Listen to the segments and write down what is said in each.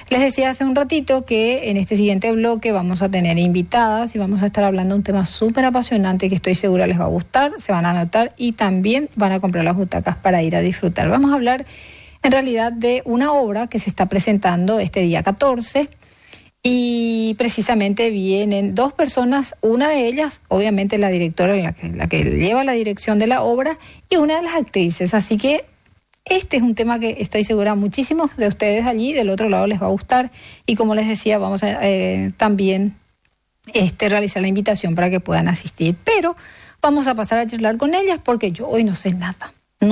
Les decía hace un ratito que en este siguiente bloque vamos a tener invitadas y vamos a estar hablando de un tema súper apasionante que estoy segura les va a gustar, se van a anotar y también van a comprar las butacas para ir a disfrutar. Vamos a hablar en realidad de una obra que se está presentando este día 14 y precisamente vienen dos personas, una de ellas obviamente la directora, la que lleva la dirección de la obra y una de las actrices, así que este es un tema que estoy segura muchísimos de ustedes allí del otro lado les va a gustar y como les decía vamos a también realizar la invitación para que puedan asistir, pero vamos a pasar a charlar con ellas porque yo hoy no sé nada,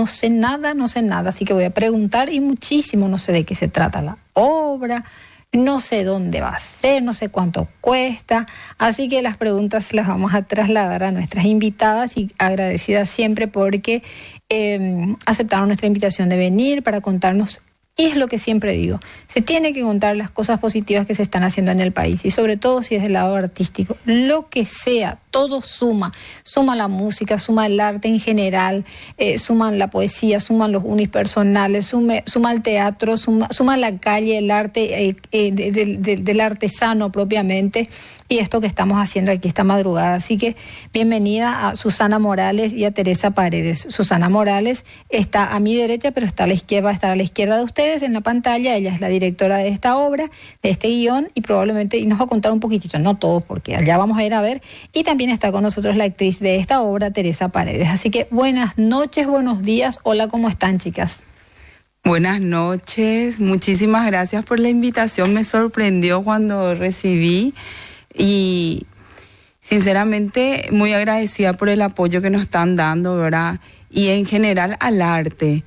así que voy a preguntar y muchísimo, no sé de qué se trata la obra, no sé dónde va a ser, no sé cuánto cuesta, así que las preguntas las vamos a trasladar a nuestras invitadas y agradecidas siempre porque aceptaron nuestra invitación de venir para contarnos, y es lo que siempre digo, se tiene que contar las cosas positivas que se están haciendo en el país y sobre todo si es del lado artístico, lo que sea, todo suma la música, suma el arte en general, suman la poesía, suman los unipersonales, suma el teatro, suma la calle, el arte del artesano propiamente. Y esto que estamos haciendo aquí esta madrugada. Así que bienvenida a Susana Morales y a Teresa Paredes. Susana Morales está a mi derecha, pero está a la izquierda, va a estar a la izquierda de ustedes en la pantalla. Ella es la directora de esta obra, de este guión, y probablemente nos va a contar un poquitito, no todo, porque allá vamos a ir a ver. Y también está con nosotros la actriz de esta obra, Teresa Paredes. Así que buenas noches, buenos días. Hola, ¿cómo están, chicas? Buenas noches, muchísimas gracias por la invitación. Me sorprendió cuando recibí. Y sinceramente muy agradecida por el apoyo que nos están dando, ¿verdad? Y en general al arte.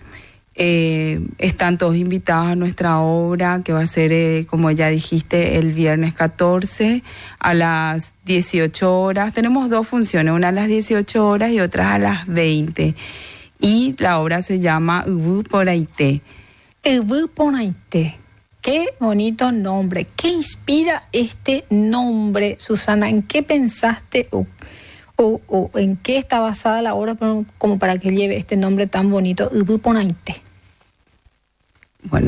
Están todos invitados a nuestra obra que va a ser, como ya dijiste, el viernes 14 a las 18 horas. Tenemos dos funciones, una a las 18 horas y otra a las 20. Y la obra se llama Ubu Ponaité. Ubu Ponaité. Qué bonito nombre. ¿Qué inspira este nombre, Susana? ¿En qué pensaste o en qué está basada la obra como para que lleve este nombre tan bonito, Ubu Ponaité? Bueno,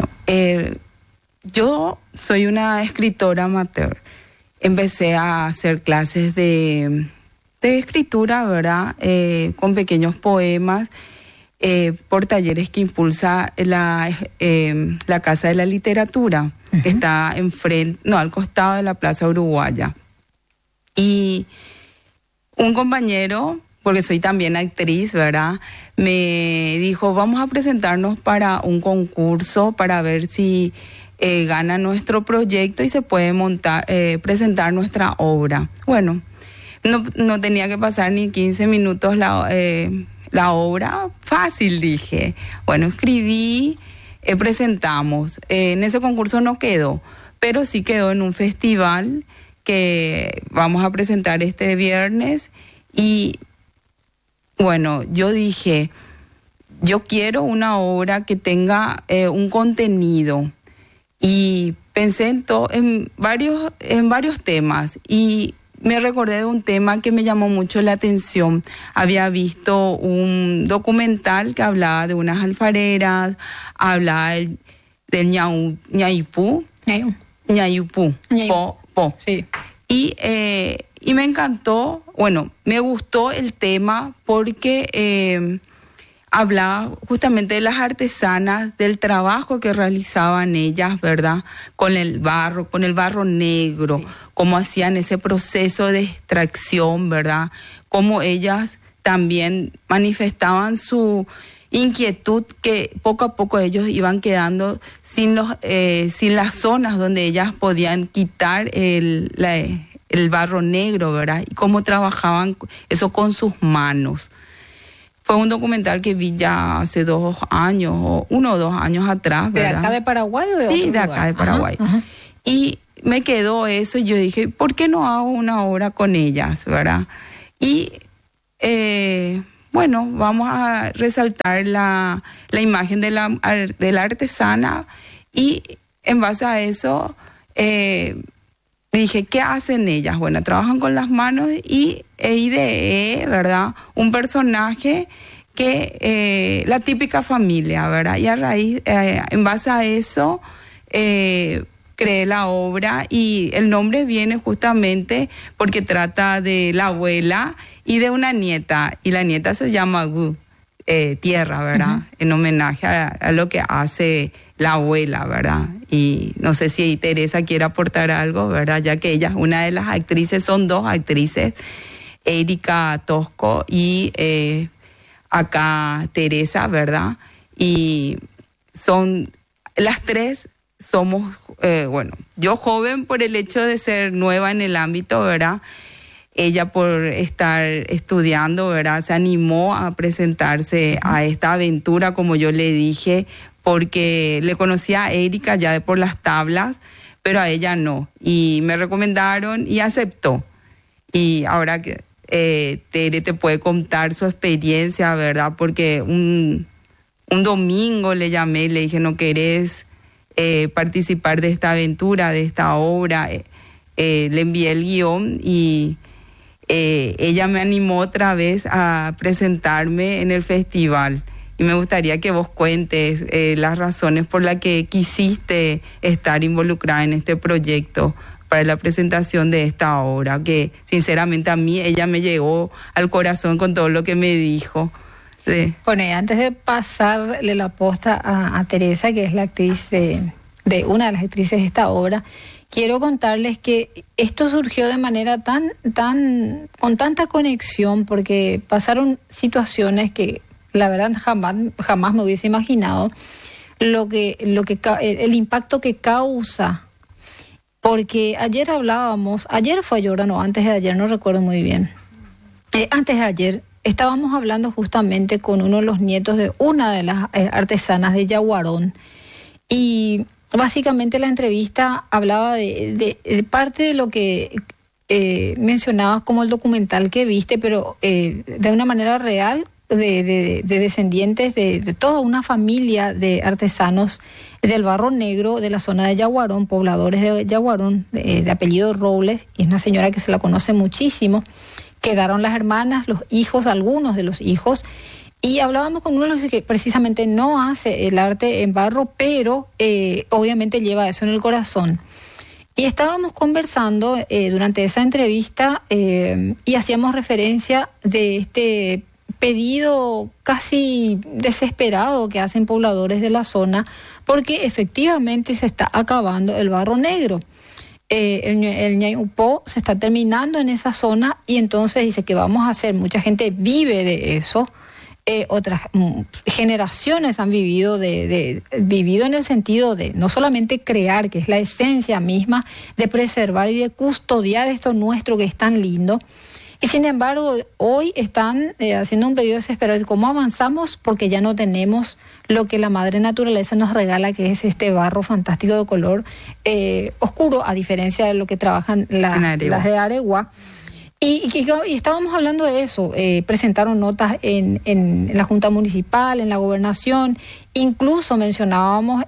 yo soy una escritora amateur. Empecé a hacer clases de escritura, ¿verdad? Con pequeños poemas. Por talleres que impulsa la Casa de la Literatura, que está al costado de la Plaza Uruguaya. Y un compañero, porque soy también actriz, ¿verdad?, me dijo, vamos a presentarnos para un concurso para ver si gana nuestro proyecto y se puede presentar nuestra obra. Bueno, no tenía que pasar ni 15 minutos la obra, fácil, dije. Bueno, escribí, presentamos. En ese concurso no quedó, pero sí quedó en un festival que vamos a presentar este viernes. Y bueno, yo dije, yo quiero una obra que tenga un contenido. Y pensé en varios temas y me recordé de un tema que me llamó mucho la atención. Había visto un documental que hablaba de unas alfareras, hablaba del ñaipú. Sí. Y me encantó, bueno, me gustó el tema porque hablaba justamente de las artesanas, del trabajo que realizaban ellas, ¿verdad? Con el barro negro, sí. Cómo hacían ese proceso de extracción, ¿verdad? Cómo ellas también manifestaban su inquietud que poco a poco ellos iban quedando sin las zonas donde ellas podían quitar el barro negro, ¿verdad? Y cómo trabajaban eso con sus manos. Fue un documental que vi ya hace 2 años, o 1 o 2 años atrás, ¿verdad? ¿De acá de Paraguay o de otro lugar? Sí, de acá de Paraguay. Ajá. Y me quedó eso y yo dije, ¿por qué no hago una obra con ellas, verdad? Y bueno, vamos a resaltar la imagen de la artesana y en base a eso dije, ¿qué hacen ellas? Bueno, trabajan con las manos y ideé, ¿verdad?, un personaje que la típica familia, ¿verdad? Y a raíz, en base a eso, creé la obra y el nombre viene justamente porque trata de la abuela y de una nieta, y la nieta se llama Gu, tierra, ¿verdad? En homenaje a lo que hace la abuela, ¿verdad? Y no sé si Teresa quiere aportar algo, ¿verdad? Ya que ella es una de las actrices, son dos actrices, Erika Tosco y acá Teresa, ¿verdad? Y son las tres, somos, yo joven por el hecho de ser nueva en el ámbito, ¿verdad? Ella por estar estudiando, ¿verdad? Se animó a presentarse a esta aventura, como yo le dije, porque le conocía a Erika ya por las tablas, pero a ella no. Y me recomendaron y aceptó. Y ahora que Tere te puede contar su experiencia, ¿verdad? Porque un domingo le llamé y le dije, ¿no querés participar de esta aventura, de esta obra? Le envié el guión y ella me animó otra vez a presentarme en el festival. Y me gustaría que vos cuentes las razones por las que quisiste estar involucrada en este proyecto para la presentación de esta obra, que sinceramente a mí ella me llegó al corazón con todo lo que me dijo. Sí. Bueno, y antes de pasarle la posta a Teresa, que es la actriz de una de las actrices de esta obra, quiero contarles que esto surgió de manera con tanta conexión, porque pasaron situaciones que la verdad jamás me hubiese imaginado el impacto que causa. Porque ayer fue ayer, no, antes de ayer, no recuerdo muy bien. Antes de ayer estábamos hablando justamente con uno de los nietos de una de las artesanas de Yaguarón, y básicamente la entrevista hablaba de parte de lo que mencionabas como el documental que viste, pero de una manera real, de descendientes de toda una familia de artesanos del Barro Negro, de la zona de Yaguarón, pobladores de Yaguarón, de apellido Robles, y es una señora que se la conoce muchísimo. Quedaron las hermanas, los hijos, algunos de los hijos, y hablábamos con uno de los que precisamente no hace el arte en barro, pero obviamente lleva eso en el corazón. Y estábamos conversando durante esa entrevista y hacíamos referencia de este pedido casi desesperado que hacen pobladores de la zona, porque efectivamente se está acabando el barro negro. El Ñaupó se está terminando en esa zona, y entonces dice que vamos a hacer, mucha gente vive de eso, otras generaciones han vivido vivido en el sentido de no solamente crear, que es la esencia misma, de preservar y de custodiar esto nuestro que es tan lindo. Y sin embargo, hoy están haciendo un pedido desesperado de cómo avanzamos, porque ya no tenemos lo que la madre naturaleza nos regala, que es este barro fantástico de color oscuro, a diferencia de lo que trabajan las de Aregua. Y estábamos hablando de eso, presentaron notas en la Junta Municipal, en la Gobernación, incluso mencionábamos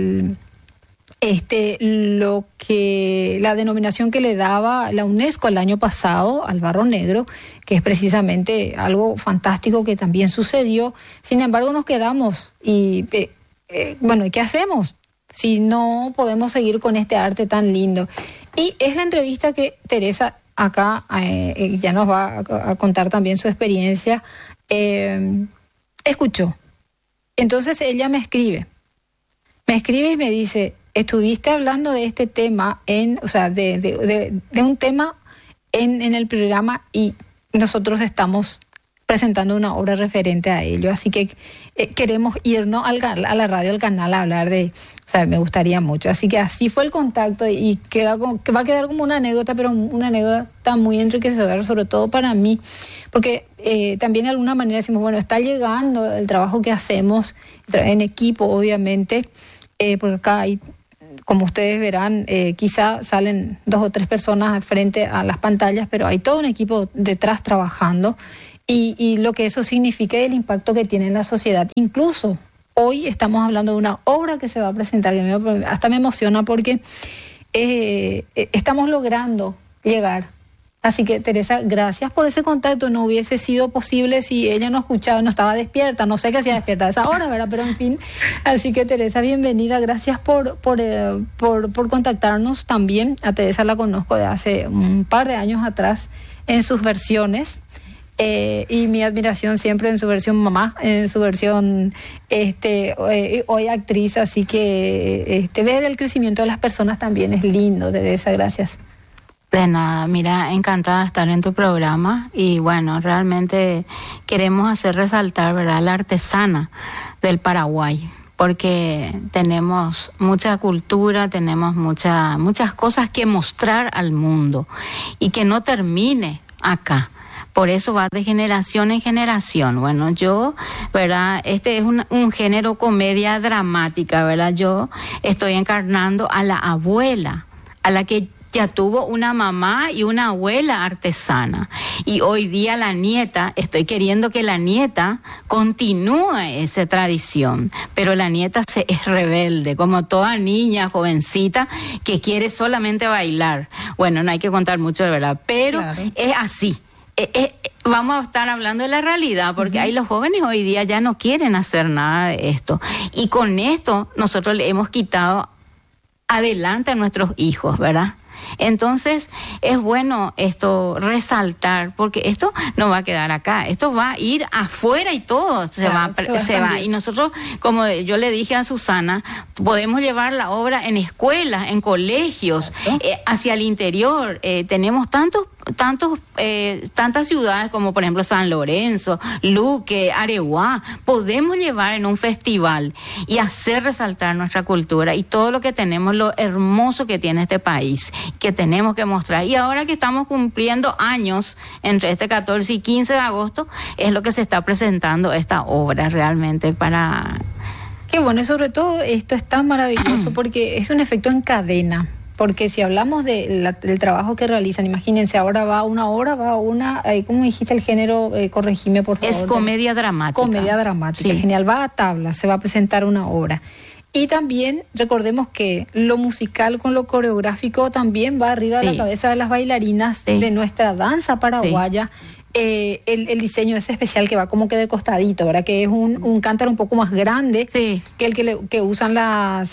la denominación que le daba la UNESCO el año pasado al barro negro, que es precisamente algo fantástico que también sucedió. Sin embargo, nos quedamos y ¿qué hacemos si no podemos seguir con este arte tan lindo? Y es la entrevista que Teresa acá ya nos va a contar también su experiencia. Escuchó. Entonces ella me escribe y me dice: estuviste hablando de este tema, de un tema en el programa, y nosotros estamos presentando una obra referente a ello, así que queremos irnos a la radio, al canal, a hablar me gustaría mucho. Así que así fue el contacto, y que va a quedar como una anécdota, pero una anécdota muy enriquecedora, sobre todo para mí, porque también de alguna manera decimos, bueno, está llegando el trabajo que hacemos en equipo, obviamente, porque acá hay, como ustedes verán, quizá salen 2 o 3 personas frente a las pantallas, pero hay todo un equipo detrás trabajando, y lo que eso significa y el impacto que tiene en la sociedad. Incluso hoy estamos hablando de una obra que se va a presentar, que hasta me emociona, porque estamos logrando llegar Así que, Teresa, gracias por ese contacto. No hubiese sido posible si ella no escuchaba, no estaba despierta. No sé qué hacía despierta a esa hora, ¿verdad? Pero en fin. Así que, Teresa, bienvenida. Gracias por contactarnos también. A Teresa la conozco de hace un par de años atrás en sus versiones. Y mi admiración siempre en su versión mamá, en su versión hoy actriz. Así que ver el crecimiento de las personas también es lindo, Teresa. Gracias. De nada, mira, encantada de estar en tu programa y bueno, realmente queremos hacer resaltar, ¿verdad?, la artesana del Paraguay, porque tenemos mucha cultura, tenemos muchas cosas que mostrar al mundo y que no termine acá. Por eso va de generación en generación. Bueno, yo, ¿verdad? Este es un género comedia dramática, ¿verdad? Yo estoy encarnando a la abuela, a la que ya tuvo una mamá y una abuela artesana. Y hoy día la nieta, estoy queriendo que la nieta continúe esa tradición. Pero la nieta es rebelde, como toda niña, jovencita, que quiere solamente bailar. Bueno, no hay que contar mucho de verdad, pero claro, es así. Vamos a estar hablando de la realidad, porque hay los jóvenes hoy día ya no quieren hacer nada de esto. Y con esto nosotros le hemos quitado adelante a nuestros hijos, ¿verdad? Entonces es bueno esto resaltar, porque esto no va a quedar acá, esto va a ir afuera y todo se va. Y nosotros, como yo le dije a Susana, podemos llevar la obra en escuelas, en colegios, hacia el interior. Tenemos tantas ciudades como por ejemplo San Lorenzo, Luque, Areguá. Podemos llevar en un festival y hacer resaltar nuestra cultura y todo lo que tenemos, lo hermoso que tiene este país, que tenemos que mostrar. Y ahora que estamos cumpliendo años entre este 14 y 15 de agosto, es lo que se está presentando esta obra realmente para... Qué bueno, y sobre todo esto es tan maravilloso porque es un efecto en cadena. Porque si hablamos del trabajo que realizan, imagínense, ahora va una hora, ¿cómo dijiste el género? Corregime, por favor. Es comedia dramática. Comedia dramática, sí. Genial, va a tabla, se va a presentar una obra. Y también recordemos que lo musical con lo coreográfico también va arriba de la cabeza de las bailarinas de nuestra danza paraguaya. Sí. El diseño ese especial que va como que de costadito, ¿verdad? Que es un cántaro un poco más grande que el que usan las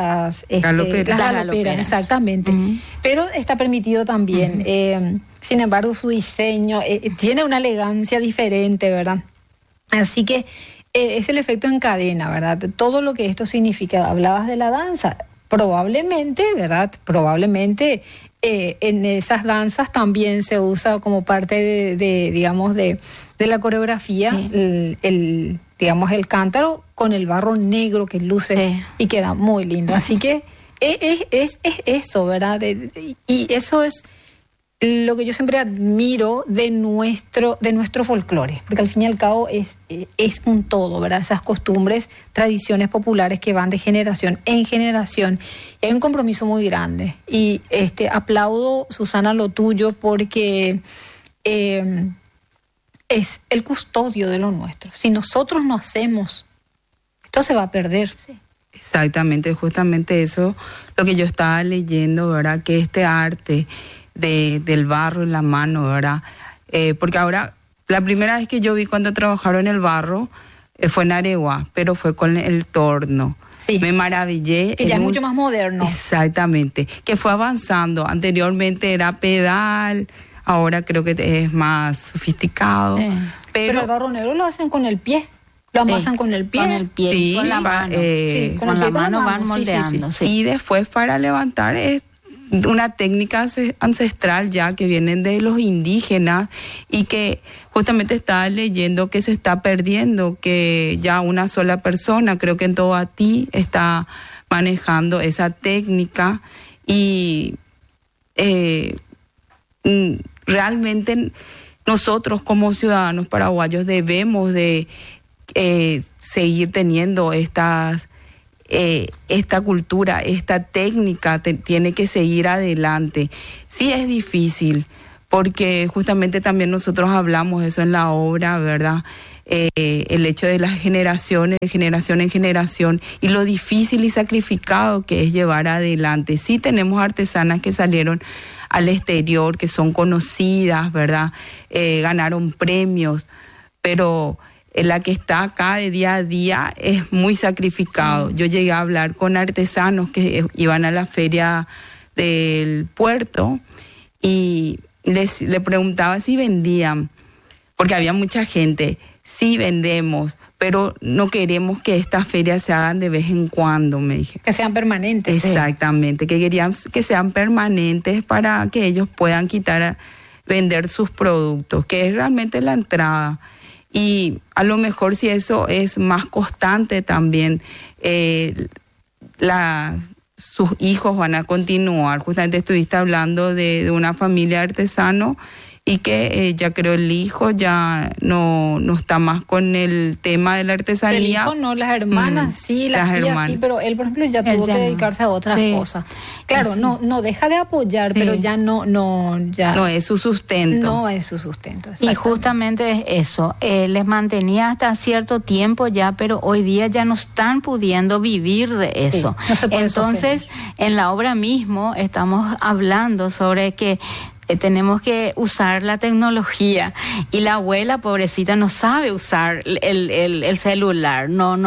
galoperas, exactamente. Pero está permitido también. Sin embargo, su diseño tiene una elegancia diferente, ¿verdad? Así que es el efecto en cadena, ¿verdad? Todo lo que esto significa. Hablabas de la danza. Probablemente, ¿verdad? Probablemente en esas danzas también se usa como parte de la coreografía digamos el cántaro con el barro negro que luce y queda muy lindo. Así que es eso, ¿verdad? Y eso es lo que yo siempre admiro de nuestro folclore, porque al fin y al cabo es un todo, ¿verdad? Esas costumbres, tradiciones populares que van de generación en generación. Y hay un compromiso muy grande. Y aplaudo, Susana, lo tuyo, porque es el custodio de lo nuestro. Si nosotros no hacemos, esto se va a perder. Sí. Exactamente, justamente eso, lo que yo estaba leyendo, ¿verdad? Que este arte del barro en la mano, ¿verdad? Porque ahora, la primera vez que yo vi cuando trabajaron el barro fue en Areguá, pero fue con el torno. Sí. Me maravillé. Que ya es mucho más moderno. Exactamente, que fue avanzando. Anteriormente era pedal, ahora creo que es más sofisticado. Pero el barro negro lo hacen con el pie. Lo amasan con el pie. Con el pie, con la mano. Con la mano van moldeando. Sí. Y después para levantar es una técnica ancestral ya que vienen de los indígenas y que justamente estaba leyendo que se está perdiendo, que ya una sola persona, creo que en Tobatí, está manejando esa técnica y realmente nosotros como ciudadanos paraguayos debemos de seguir teniendo esta cultura, esta técnica tiene que seguir adelante. Sí es difícil, porque justamente también nosotros hablamos eso en la obra, ¿verdad? el hecho de las generaciones, de generación en generación, y lo difícil y sacrificado que es llevar adelante. Sí tenemos artesanas que salieron al exterior, que son conocidas, ¿verdad? Ganaron premios, pero la que está acá de día a día es muy sacrificado. Yo llegué a hablar con artesanos que iban a la feria del puerto y le preguntaba si vendían, porque había mucha gente. Sí vendemos, pero no queremos que estas ferias se hagan de vez en cuando, me dije. Que sean permanentes. Exactamente, que querían que sean permanentes para que ellos puedan vender sus productos, que es realmente la entrada. Y a lo mejor si eso es más constante también, sus hijos van a continuar. Justamente estuviste hablando de una familia de artesanos y que ya creo el hijo ya no está más con el tema de la artesanía. El hijo no, las hermanas sí, las tías hermanas. Sí, pero él, por ejemplo, ya tuvo que dedicarse a otras cosas. Claro, sí. no deja de apoyar, pero ya no es su sustento. No es su sustento. Y justamente es eso, les mantenía hasta cierto tiempo ya, pero hoy día ya no están pudiendo vivir de eso. Sí, no se puede Entonces, sostener. En la obra mismo estamos hablando sobre que tenemos que usar la tecnología y la abuela pobrecita no sabe usar el celular, no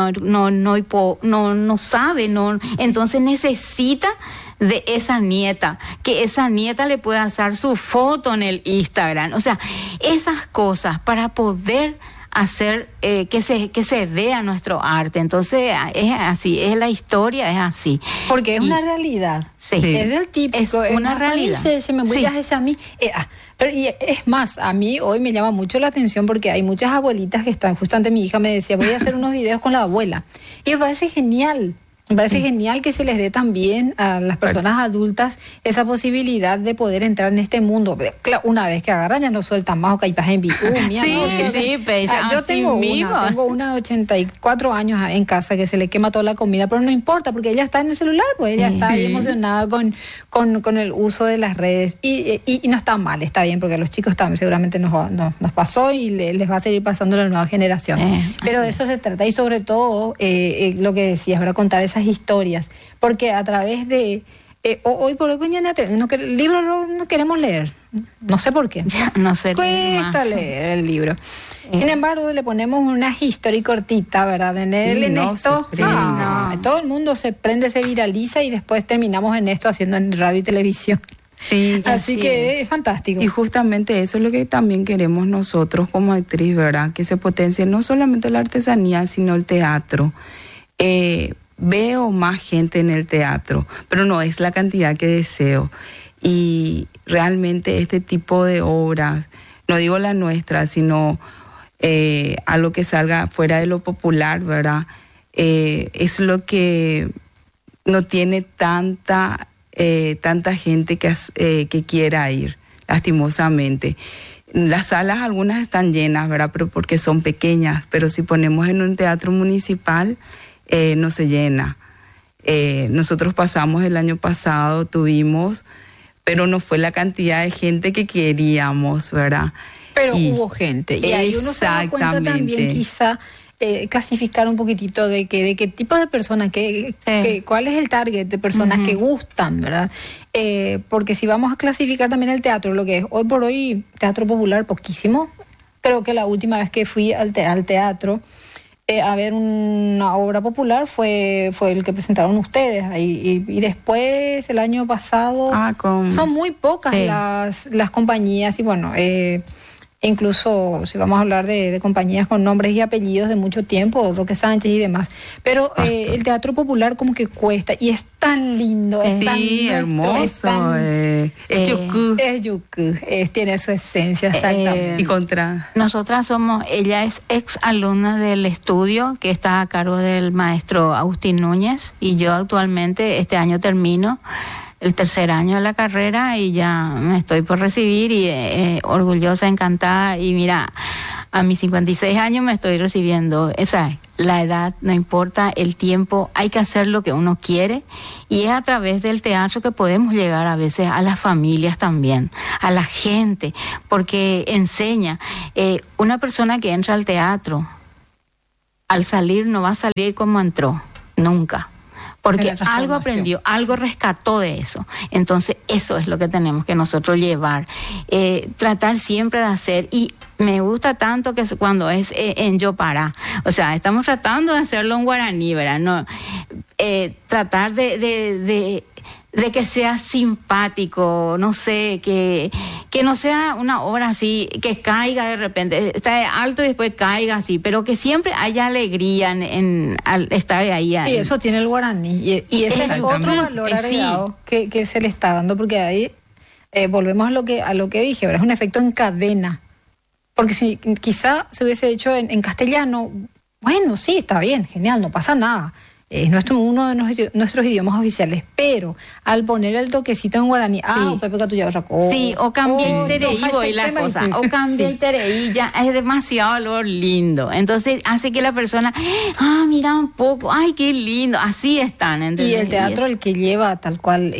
sabe, entonces necesita de esa nieta, que esa nieta le pueda alzar su foto en el Instagram, o sea, esas cosas para poder hacer que se vea nuestro arte. Entonces es así, es la historia, es así. Porque es una realidad. Sí. Es el típico. Es una realidad. Se me voy a mí. Y es más, a mí hoy me llama mucho la atención porque hay muchas abuelitas que están, justamente mi hija me decía, voy a hacer unos videos con la abuela. Y me parece genial. Me parece genial que se les dé también a las personas adultas esa posibilidad de poder entrar en este mundo. Claro, una vez que agarran ya no sueltan más o caipas en bicumia. Yo tengo una de 84 años en casa que se le quema toda la comida, pero no importa porque ella está en el celular, pues ella está ahí emocionada con el uso de las redes y no está mal, está bien porque a los chicos también seguramente nos pasó y les va a seguir pasando a la nueva generación. Pero de eso se trata y sobre todo lo que decías, ¿verdad? Contar esas historias, porque a través de hoy por hoy mañana el libro no queremos leer, no sé por qué, no sé, cuesta leer el libro. Sin embargo, le ponemos una historia cortita, ¿verdad? Todo el mundo se prende, se viraliza y después terminamos en esto haciendo en radio y televisión. Sí, así que es fantástico. Y justamente eso es lo que también queremos nosotros como actriz, ¿verdad? Que se potencie no solamente la artesanía, sino el teatro. Veo más gente en el teatro, pero no es la cantidad que deseo. Y realmente este tipo de obras, no digo la nuestra, sino a lo que salga fuera de lo popular, ¿verdad? Es lo que no tiene tanta gente que quiera ir, lastimosamente. Las salas algunas están llenas, ¿verdad? Pero porque son pequeñas, pero si ponemos en un teatro municipal, no se llena. Nosotros pasamos el año pasado, pero no fue la cantidad de gente que queríamos, ¿verdad? Pero hubo gente. Y ahí uno se da cuenta también quizá clasificar un poquitito de qué tipo de personas, cuál es el target de personas que gustan, ¿verdad? Porque si vamos a clasificar también el teatro, lo que es hoy por hoy teatro popular, poquísimo. Creo que la última vez que fui al teatro a ver una obra popular fue el que presentaron ustedes ahí, y después el año pasado son muy pocas las compañías y bueno, incluso si vamos a hablar de compañías con nombres y apellidos de mucho tiempo, Roque Sánchez y demás, pero el teatro popular como que cuesta y es tan lindo, es tan hermoso, es yucú, tiene su esencia exactamente. Nosotras ella es ex alumna del estudio que está a cargo del maestro Agustín Núñez y yo actualmente este año termino el tercer año de la carrera y ya me estoy por recibir y orgullosa, encantada y mira, a mis 56 años me estoy recibiendo. La edad no importa, el tiempo, hay que hacer lo que uno quiere y es a través del teatro que podemos llegar a veces a las familias también, a la gente, porque enseña. Una persona que entra al teatro al salir no va a salir como entró, nunca. Porque algo aprendió, algo rescató de eso. Entonces, eso es lo que tenemos que nosotros llevar. Tratar siempre de hacer, y me gusta tanto que cuando es en Yopará, o sea, estamos tratando de hacerlo en guaraní, ¿verdad? No, tratar de que sea simpático, no sé, que no sea una obra así, que caiga de repente, está alto y después caiga así, pero que siempre haya alegría al estar ahí. Y eso tiene el guaraní, y ese es otro valor agregado que se le está dando, porque ahí volvemos a lo que dije, ¿verdad? Es un efecto en cadena, porque si quizá se hubiese hecho en castellano, bueno, sí, está bien, genial, no pasa nada. Es uno de nuestros idiomas oficiales, pero al poner el toquecito en guaraní, Pepe Catuya otra cosa. Sí, o cambié el tereí y la cosa, o cambié el tereí, ya es demasiado algo lindo. Entonces hace que la persona, mira un poco, ay, qué lindo, así están. ¿Entendés? Y el teatro, el que lleva tal cual,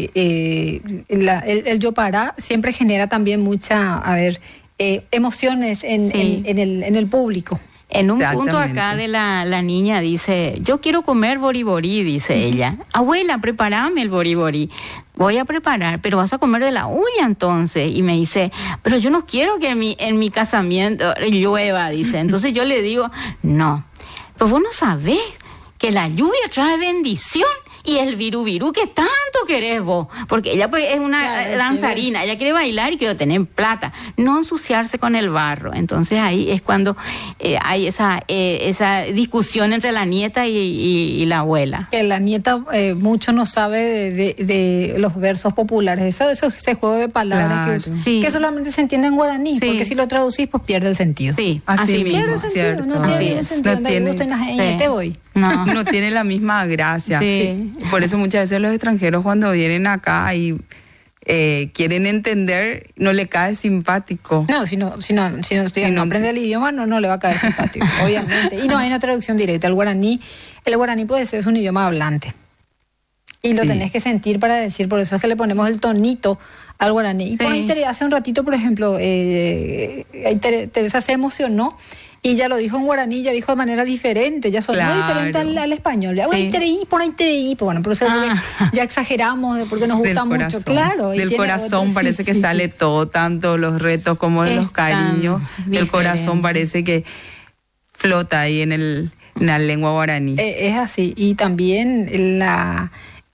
el Yopará siempre genera también mucha, emociones en el público. En un punto acá de la niña dice, yo quiero comer boriborí, dice ella. Abuela, prepárame el boriborí. Voy a preparar, pero vas a comer de la uña entonces. Y me dice, pero yo no quiero que en mi casamiento llueva, dice. Entonces yo le digo, no, pues vos no sabés que la lluvia trae bendición. Y el virú que tanto querés vos, porque ella pues es una danzarina, ella quiere bailar y quiere tener plata, no ensuciarse con el barro. Entonces ahí es cuando hay esa discusión entre la nieta y la abuela. Que la nieta mucho no sabe de los versos populares, ese juego de palabras que solamente se entiende en guaraní, porque si lo traducís pues pierde el sentido. Sí, así mismo. Pierde el sentido, no tiene sentido, te voy. No tiene la misma gracia. Sí. Por eso muchas veces los extranjeros cuando vienen acá y quieren entender, no le cae simpático. No, si no aprende el idioma, no le va a caer simpático, obviamente. Y no hay una traducción directa. El guaraní puede ser un idioma hablante. Y lo tenés que sentir para decir, por eso es que le ponemos el tonito al guaraní. Y por ahí hace un ratito, por ejemplo, Teresa se emocionó. Y ya lo dijo en guaraní, ya dijo de manera diferente, ya sonó diferente al español. Bueno, pero ya exageramos porque nos gusta mucho, claro. Del corazón parece que sale todo, tanto los retos como los cariños. Del corazón parece que flota ahí en la lengua guaraní. Es así, y también la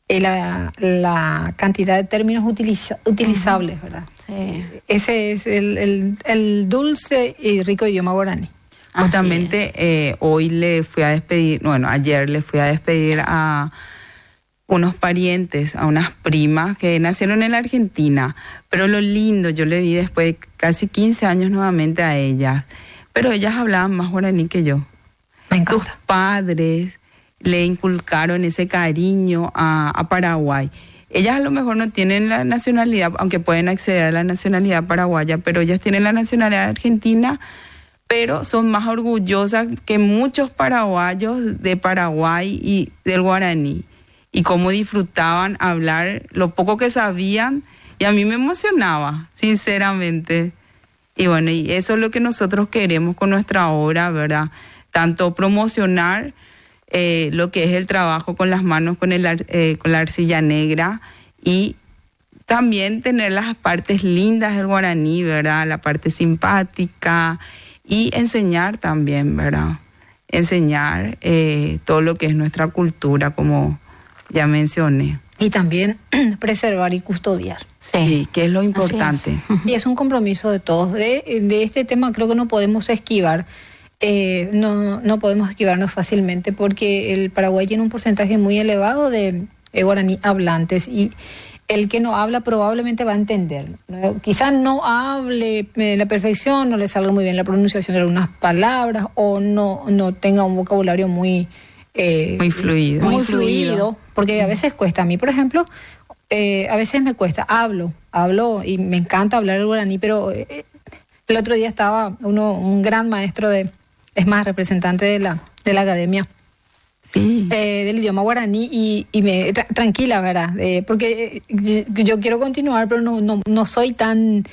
cantidad de términos utilizables, ¿verdad? Sí. Ese es el dulce y rico idioma guaraní. Justamente hoy ayer le fui a despedir a unos parientes, a unas primas que nacieron en la Argentina, pero lo lindo, yo le vi después de casi 15 años nuevamente a ellas, pero ellas hablaban más guaraní que yo. Me encanta. Sus padres le inculcaron ese cariño a Paraguay. Ellas a lo mejor no tienen la nacionalidad, aunque pueden acceder a la nacionalidad paraguaya, pero ellas tienen la nacionalidad argentina, pero son más orgullosas que muchos paraguayos de Paraguay y del guaraní. Y cómo disfrutaban hablar lo poco que sabían, y a mí me emocionaba, sinceramente. Y bueno, y eso es lo que nosotros queremos con nuestra obra, ¿verdad? Tanto promocionar lo que es el trabajo con las manos, con la arcilla negra, y también tener las partes lindas del guaraní, ¿verdad? La parte simpática, y enseñar también, ¿verdad? Enseñar todo lo que es nuestra cultura, como ya mencioné. Y también preservar y custodiar. Sí, que es lo importante. Y es un compromiso de todos. De este tema creo que no podemos esquivar. No podemos esquivarnos fácilmente, porque el Paraguay tiene un porcentaje muy elevado de guaraní hablantes, y el que no habla probablemente va a entender. Quizás no hable la perfección, no le salga muy bien la pronunciación de algunas palabras, o no tenga un vocabulario muy fluido, porque a veces cuesta. A mí, por ejemplo, a veces me cuesta. Hablo y me encanta hablar el guaraní, pero el otro día estaba un gran maestro es más, representante de la academia, Sí. Del idioma guaraní y tranquila, ¿verdad? Porque yo quiero continuar, pero no soy tan,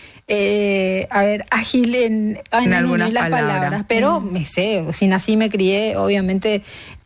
ágil en algunas unir las palabras, pero me sé, si nací, me crié, obviamente,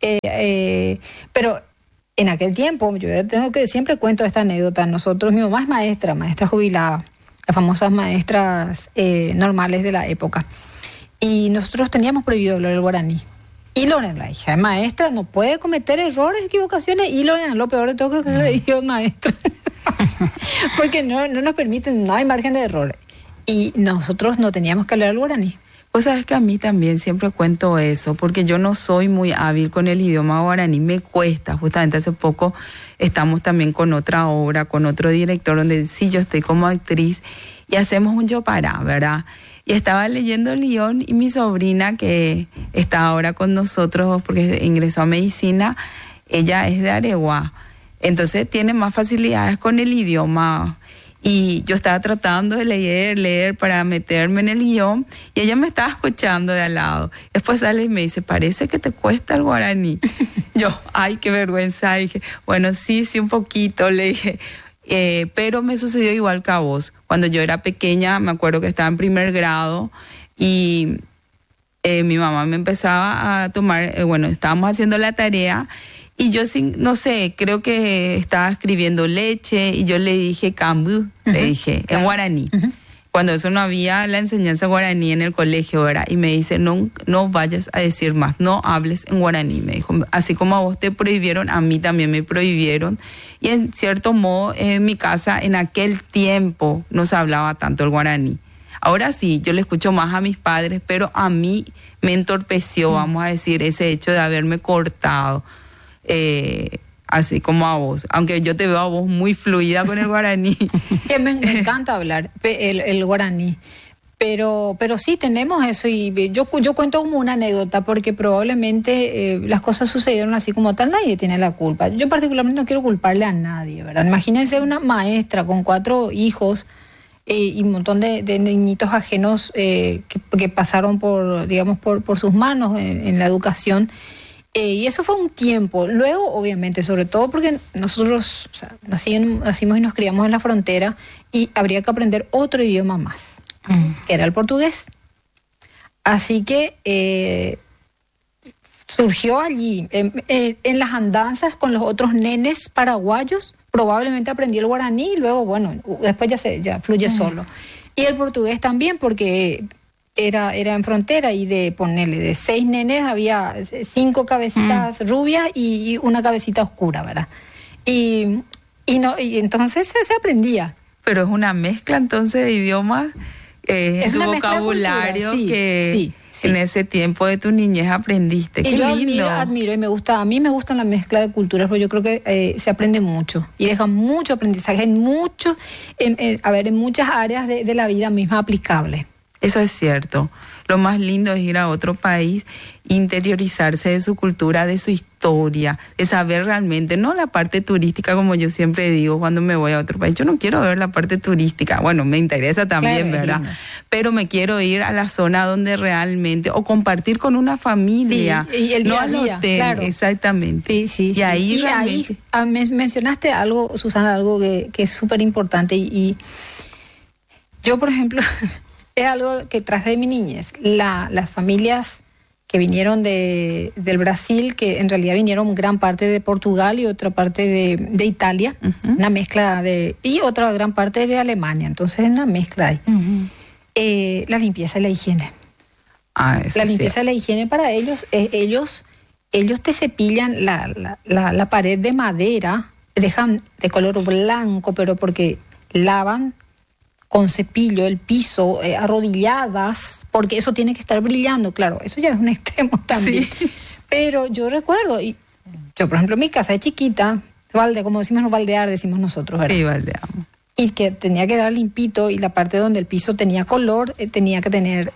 pero en aquel tiempo, siempre cuento esta anécdota, mi mamá es maestra jubilada, las famosas maestras normales de la época, y nosotros teníamos prohibido hablar el guaraní. Y Lorena, la hija de maestra, no puede cometer errores, equivocaciones. Y Lorena, lo peor de todo, creo que se le dijo maestra. Porque no nos permiten, no hay margen de error. Y nosotros no teníamos que hablar el guaraní. Pues sabes que a mí también siempre cuento eso, porque yo no soy muy hábil con el idioma guaraní, me cuesta. Justamente hace poco estamos también con otra obra, con otro director, donde sí, yo estoy como actriz y hacemos un yopará, ¿verdad? Y estaba leyendo el guión y mi sobrina, que está ahora con nosotros porque ingresó a medicina, ella es de Areguá. Entonces tiene más facilidades con el idioma. Y yo estaba tratando de leer para meterme en el guión y ella me estaba escuchando de al lado. Después sale y me dice, parece que te cuesta el guaraní. Yo, ay, qué vergüenza. Y dije, bueno, sí, un poquito, le dije. Pero me sucedió igual que a vos. Cuando yo era pequeña, me acuerdo que estaba en primer grado y mi mamá me empezaba a tomar, estábamos haciendo la tarea y yo, no sé, creo que estaba escribiendo leche y yo le dije cambu, le dije, en guaraní. Cuando eso no había la enseñanza guaraní en el colegio, ¿verdad? Y me dice, no vayas a decir más, no hables en guaraní, me dijo. Así como a vos te prohibieron, a mí también me prohibieron. Y en cierto modo, en mi casa, en aquel tiempo, no se hablaba tanto el guaraní. Ahora sí, yo le escucho más a mis padres, pero a mí me entorpeció, vamos a decir, ese hecho de haberme cortado, así como a vos. Aunque yo te veo a vos muy fluida con el guaraní. Me encanta hablar el guaraní. Pero sí tenemos eso y yo cuento como una anécdota porque probablemente las cosas sucedieron así como tal, nadie tiene la culpa. Yo particularmente no quiero culparle a nadie, ¿verdad? Imagínense una maestra con 4 hijos y un montón de niñitos ajenos que pasaron por sus manos en la educación. Y eso fue un tiempo. Luego, obviamente, sobre todo porque nosotros nacimos y nos criamos en la frontera y habría que aprender otro idioma más. Que era el portugués. Así que surgió allí, en las andanzas con los otros nenes paraguayos, probablemente aprendí el guaraní y luego, después ya fluye solo. Y el portugués también, porque era en frontera y de 6 nenes había 5 cabecitas rubias y una cabecita oscura, ¿verdad? Y entonces se aprendía. Pero es una mezcla entonces de idiomas. Es un vocabulario que en ese tiempo de tu niñez aprendiste. Qué yo lindo. admiro y me gusta, a mí me gusta la mezcla de culturas, porque yo creo que se aprende mucho y deja mucho aprendizaje en muchas áreas de la vida misma aplicable. Eso es cierto. Lo más lindo es ir a otro país, interiorizarse de su cultura, de su historia, de saber realmente, no la parte turística, como yo siempre digo cuando me voy a otro país. Yo no quiero ver la parte turística, me interesa también, claro, ¿verdad? Pero me quiero ir a la zona donde realmente, o compartir con una familia, sí, y el día no a día, al hotel, claro. Exactamente. Sí. Y ahí realmente... mencionaste algo, Susana, algo que es súper importante y yo, por ejemplo... Es algo que traje de mi niñez. Las familias que vinieron del Brasil, que en realidad vinieron gran parte de Portugal y otra parte de Italia, una mezcla y otra gran parte de Alemania. Entonces, una mezcla ahí. La limpieza y la higiene. La limpieza y la higiene para ellos, ellos te cepillan la pared de madera, dejan de color blanco, pero porque lavan con cepillo el piso, arrodilladas, porque eso tiene que estar brillando, claro, eso ya es un extremo también. Sí. Pero yo recuerdo, yo por ejemplo en mi casa de chiquita, como decimos, baldear decimos nosotros, ¿verdad? Sí, baldeamos. Y que tenía que dar limpito y la parte donde el piso tenía color, tenía que tener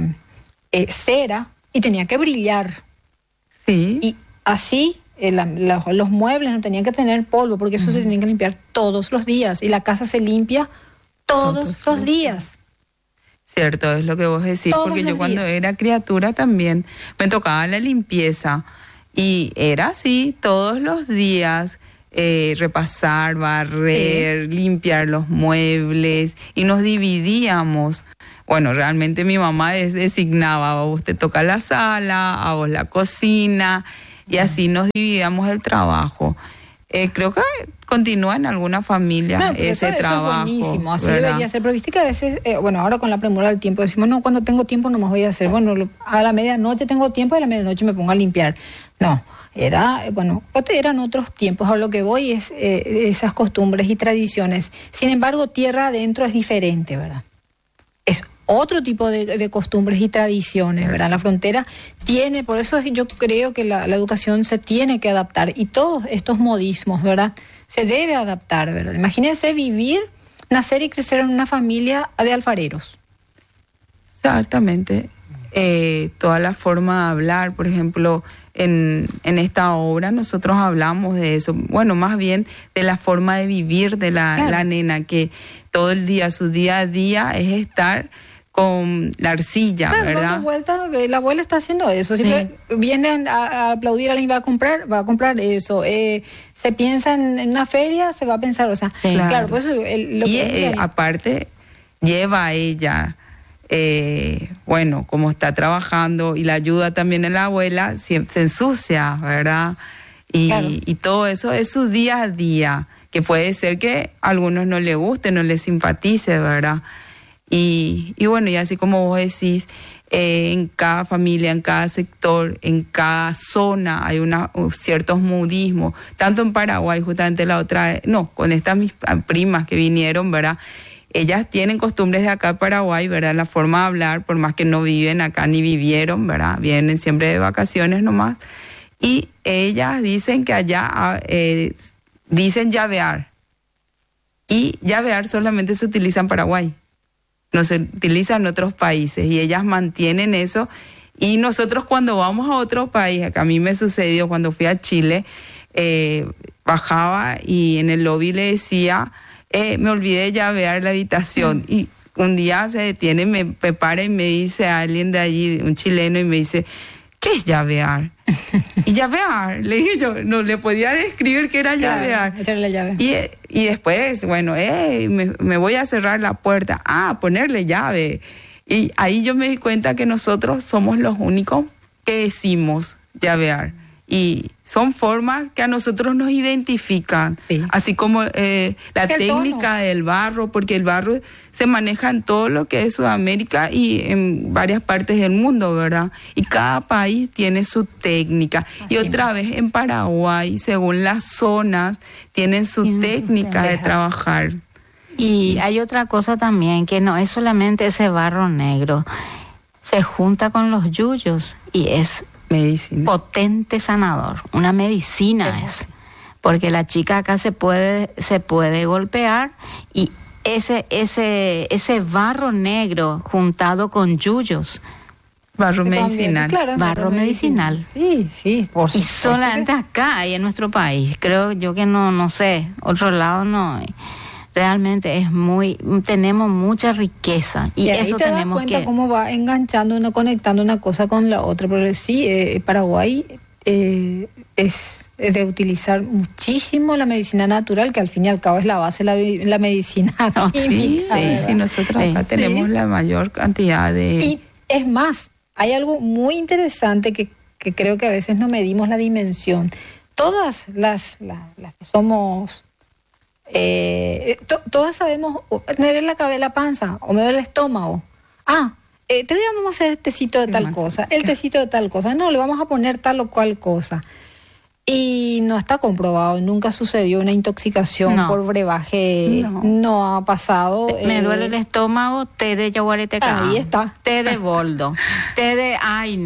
cera y tenía que brillar. Sí. Y así... los muebles no tenían que tener polvo porque eso se tenía que limpiar todos los días y la casa se limpia todos los días. Cierto, es lo que vos decís, porque yo cuando era criatura también me tocaba la limpieza Y era así todos los días, repasar, barrer, limpiar los muebles, y nos dividíamos. Bueno, realmente mi mamá designaba: a vos te toca la sala, a vos la cocina, y así nos dividíamos el trabajo. Creo que continúa en alguna familia ese trabajo. Eso es buenísimo, así ¿verdad? debería ser. Pero viste que a veces, ahora con la premura del tiempo decimos, no, cuando tengo tiempo nomás voy a hacer. Bueno, a la medianoche tengo tiempo y a la medianoche me pongo a limpiar. No, eran otros tiempos. A lo que voy es esas costumbres y tradiciones. Sin embargo, tierra adentro es diferente, ¿verdad? Es otro tipo de costumbres y tradiciones, ¿verdad? La frontera tiene, por eso yo creo que la educación se tiene que adaptar, y todos estos modismos, ¿verdad? Se debe adaptar, ¿verdad? Imagínense nacer y crecer en una familia de alfareros. Exactamente. Toda la forma de hablar, por ejemplo, en esta obra nosotros hablamos de eso, bueno, más bien de la forma de vivir de la nena, que todo el día, su día a día es estar con la arcilla, claro, ¿verdad? Dando vuelta, la abuela está haciendo eso. Siempre vienen a aplaudir a alguien, va a comprar eso. Se piensa en una feria, se va a pensar, o sea, claro, pues aparte lleva a ella, como está trabajando y la ayuda también en la abuela, se ensucia, ¿verdad? Y todo eso es su día a día, que puede ser que a algunos no les guste, no les simpatice, ¿verdad? Y así como vos decís, en cada familia, en cada sector, en cada zona hay ciertos modismos, tanto en Paraguay, justamente con estas mis primas que vinieron, ¿verdad? Ellas tienen costumbres de acá en Paraguay, ¿verdad? La forma de hablar, por más que no viven acá ni vivieron, ¿verdad? Vienen siempre de vacaciones nomás. Y ellas dicen que allá dicen llavear. Y llavear solamente se utiliza en Paraguay. No se utiliza en otros países, y ellas mantienen eso. Y nosotros cuando vamos a otro país, acá a mí me sucedió cuando fui a Chile, bajaba y en el lobby le decía, me olvidé de llavear la habitación. Y un día se detiene, me prepara y me dice a alguien de allí, un chileno, y me dice, ¿qué es llavear? Y llavear, le dije yo, no le podía describir qué era llavear. Echarle la llave. Y después, me voy a cerrar la puerta. Ponerle llave. Y ahí yo me di cuenta que nosotros somos los únicos que decimos llavear. Y son formas que a nosotros nos identifican, así como la técnica del barro, porque el barro se maneja en todo lo que es Sudamérica y en varias partes del mundo, ¿verdad? Y cada país tiene su técnica. Y otra vez en Paraguay, según las zonas, tienen su técnica de trabajar. Y hay otra cosa también, que no es solamente ese barro negro, se junta con los yuyos y es medicina. Potente sanador, una medicina es, porque la chica acá se puede golpear, y ese barro negro juntado con yuyos, barro medicinal, claro, barro medicinal. Sí, por supuesto. Y solamente acá hay en nuestro país, creo yo que no sé, otro lado no hay. Realmente tenemos mucha riqueza, y eso te tenemos das cuenta cómo va enganchando conectando una cosa con la otra, porque sí, Paraguay es de utilizar muchísimo la medicina natural, que al fin y al cabo es la base de la medicina química. Sí, nosotros acá tenemos la mayor cantidad de... Y es más, hay algo muy interesante que creo que a veces no medimos la dimensión. Todas las que somos... todas sabemos, me duele la panza o me duele el estómago. Vamos a hacer el tecito de tal cosa, el tecito de tal cosa. No, le vamos a poner tal o cual cosa. Y no está comprobado, nunca sucedió una intoxicación por brebaje, no ha pasado. Me duele el estómago, té de yaguareteca. Ahí está. Té de boldo, té de,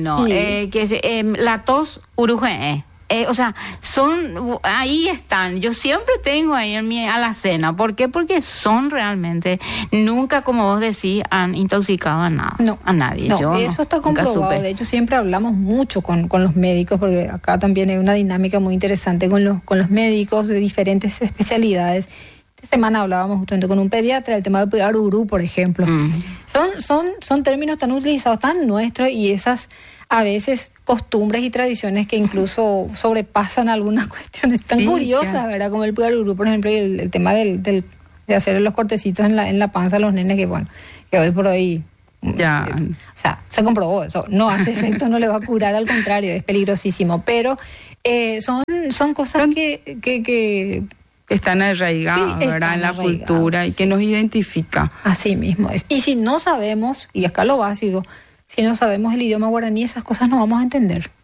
la tos uruje. O sea, ahí están. Yo siempre tengo ahí en mi alacena. ¿Por qué? Porque son realmente, nunca, como vos decís, han intoxicado a nadie. No, eso está comprobado. De hecho, siempre hablamos mucho con los médicos, porque acá también hay una dinámica muy interesante con los médicos de diferentes especialidades. Esta semana hablábamos justamente con un pediatra del tema de arurú, por ejemplo. Son términos tan utilizados, tan nuestros, y esas a veces costumbres y tradiciones que incluso sobrepasan algunas cuestiones tan curiosas, ¿verdad? Como el pugarurú, por ejemplo, y el tema de hacer los cortecitos en la panza a los nenes, que bueno, que hoy por hoy... Ya. O sea, se comprobó eso, no hace efecto, no le va a curar, al contrario, es peligrosísimo, pero son cosas que están arraigadas, sí, ¿verdad? En la cultura y que nos identifica. Así mismo es. Y si no sabemos, y acá lo básico, si no sabemos el idioma guaraní, esas cosas no vamos a entender.